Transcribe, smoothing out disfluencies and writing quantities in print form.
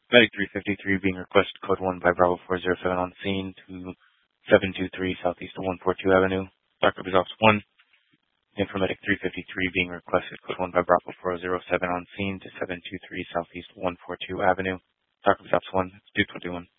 Medic 353 being requested code 1 by Bravo 407 on scene to 723 Southeast 142 Avenue. Doctor Results 1. Informatic 353 being requested code 1 by Bravo 407 on scene to 723 Southeast 142 Avenue. Doctor Results 1. 221.